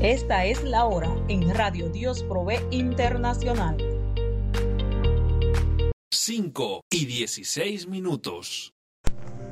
Esta es la hora en Radio Dios Provee Internacional. 5:16.